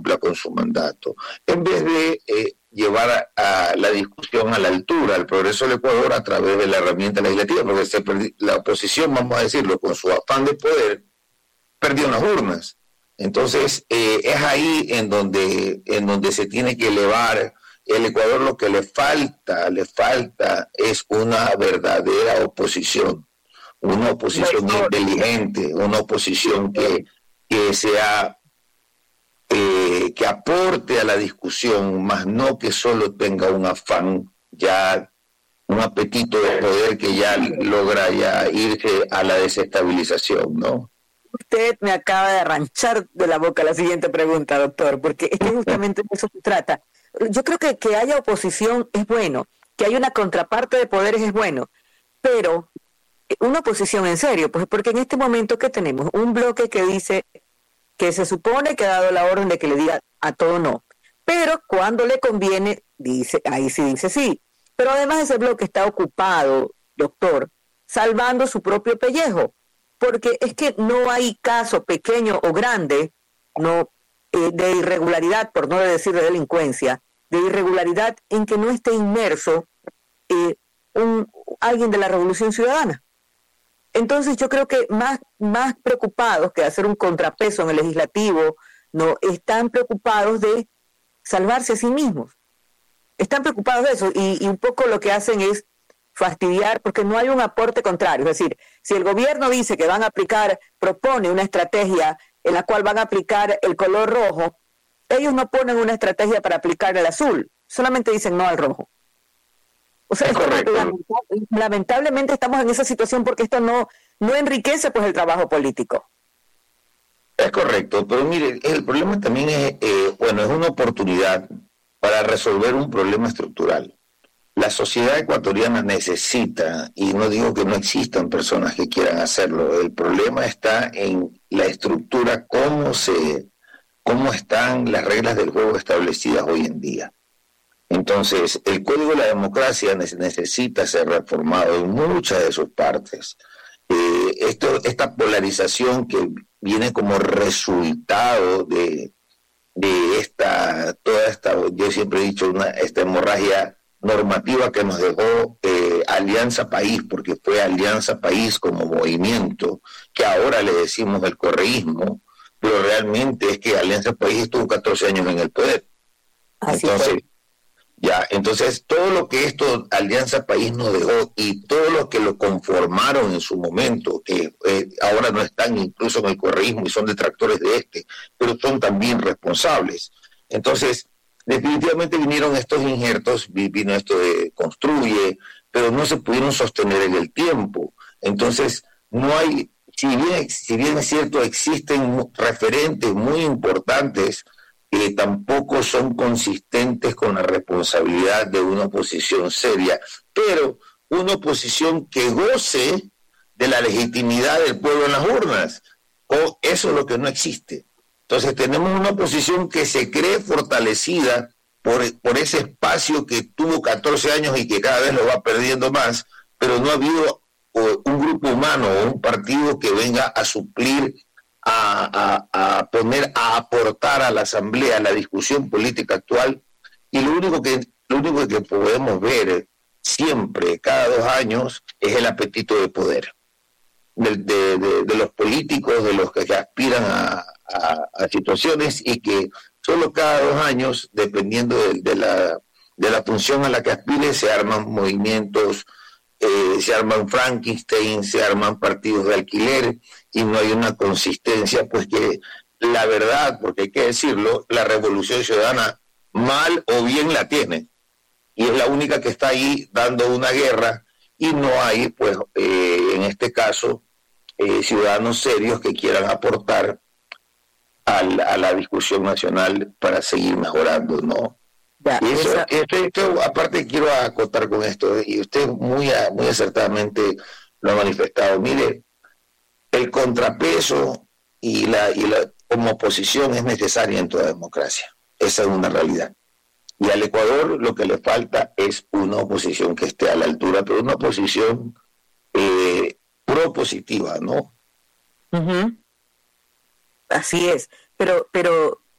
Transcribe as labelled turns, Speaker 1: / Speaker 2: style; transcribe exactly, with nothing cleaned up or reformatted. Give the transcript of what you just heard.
Speaker 1: cumpla con su mandato, en vez de eh, llevar a, a la discusión a la altura, al progreso del Ecuador a través de la herramienta legislativa, porque se perdi- la oposición, vamos a decirlo, con su afán de poder, perdió en las urnas. Entonces, eh, es ahí en donde, en donde se tiene que elevar el Ecuador. Lo que le falta, le falta es una verdadera oposición, una oposición inteligente, una oposición que, que sea, eh, que aporte a la discusión, más no que solo tenga un afán, ya un apetito de poder que ya logra ya irse a la desestabilización, ¿no?
Speaker 2: Usted me acaba de arranchar de la boca la siguiente pregunta, doctor, porque es que justamente de eso se trata. Yo creo que que haya oposición es bueno, que haya una contraparte de poderes es bueno, pero una oposición en serio, pues porque en este momento que tenemos un bloque que dice que se supone que ha dado la orden de que le diga a todo no, pero cuando le conviene, dice, ahí sí dice sí. Pero además ese bloque está ocupado, doctor, salvando su propio pellejo, porque es que no hay caso pequeño o grande no eh, de irregularidad, por no decir de delincuencia, de irregularidad en que no esté inmerso eh, un, alguien de la Revolución Ciudadana. Entonces yo creo que más, más preocupados que hacer un contrapeso en el legislativo, no están preocupados de salvarse a sí mismos. Están preocupados de eso y, y un poco lo que hacen es fastidiar porque no hay un aporte contrario. Es decir, si el gobierno dice que van a aplicar, propone una estrategia en la cual van a aplicar el color rojo, ellos no ponen una estrategia para aplicar el azul, solamente dicen no al rojo. O sea, esto, lamentablemente estamos en esa situación porque esto no, no enriquece pues el trabajo político.
Speaker 1: Es correcto, pero mire, el problema también es, eh, bueno, es una oportunidad para resolver un problema estructural. La sociedad ecuatoriana necesita, y no digo que no existan personas que quieran hacerlo, el problema está en la estructura, cómo se, cómo están las reglas del juego establecidas hoy en día. Entonces, el Código de la Democracia necesita ser reformado en muchas de sus partes. Eh, esto, esta polarización que viene como resultado de, de esta, toda esta, yo siempre he dicho, una, esta hemorragia normativa que nos dejó eh, Alianza País, porque fue Alianza País como movimiento, que ahora le decimos el correísmo, pero realmente es que Alianza País estuvo catorce años en el poder.
Speaker 2: Así
Speaker 1: Entonces,
Speaker 2: fue.
Speaker 1: Ya, entonces todo lo que esto Alianza País nos dejó y todo lo que lo conformaron en su momento, que eh, ahora no están incluso en el correísmo y son detractores de este, pero son también responsables. Entonces, definitivamente vinieron estos injertos, vino esto de construye, pero no se pudieron sostener en el tiempo. Entonces, no hay, si bien, si bien es cierto, existen referentes muy importantes que tampoco son consistentes con la responsabilidad de una oposición seria, pero una oposición que goce de la legitimidad del pueblo en las urnas. O eso es lo que no existe. Entonces tenemos una oposición que se cree fortalecida por, por ese espacio que tuvo catorce años y que cada vez lo va perdiendo más, pero no ha habido o, un grupo humano o un partido que venga a suplir A, a, a poner, a aportar a la asamblea, a la discusión política actual, y lo único que lo único que podemos ver siempre, cada dos años, es el apetito de poder de, de, de, de los políticos, de los que, que aspiran a, a, a situaciones, y que solo cada dos años, dependiendo de, de, la, de la función a la que aspire, se arman movimientos, eh, se arman Frankenstein, se arman partidos de alquiler, y no hay una consistencia, pues que la verdad, porque hay que decirlo, la Revolución Ciudadana mal o bien la tiene, y es la única que está ahí dando una guerra, y no hay, pues, eh, en este caso, eh, ciudadanos serios que quieran aportar al, a la discusión nacional para seguir mejorando, ¿no? Ya, y eso, esa... esto, esto, aparte quiero acotar con esto, y usted muy, muy acertadamente lo ha manifestado, mire, el contrapeso y la, y la como oposición es necesaria en toda democracia. Esa es una realidad. Y al Ecuador lo que le falta es una oposición que esté a la altura, pero una oposición eh, propositiva, ¿no?
Speaker 2: Uh-huh. Así es. Pero, pero